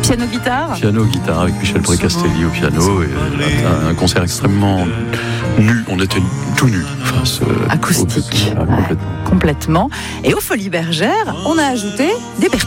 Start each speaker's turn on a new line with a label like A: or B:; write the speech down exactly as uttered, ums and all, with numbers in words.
A: Piano-guitare.
B: Piano-guitare avec Michel Précastelli au piano. Et un, un concert extrêmement nu. On était tout nus face
A: acoustique.
B: Au, ah, complètement.
A: Ouais, complètement. Et aux Folies Bergères, on a ajouté des